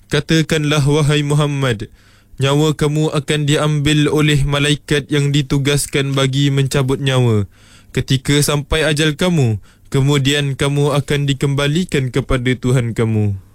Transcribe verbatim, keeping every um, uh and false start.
Katakanlah wahai Muhammad, nyawa kamu akan diambil oleh malaikat yang ditugaskan bagi mencabut nyawa. Ketika sampai ajal kamu, kemudian kamu akan dikembalikan kepada Tuhan kamu.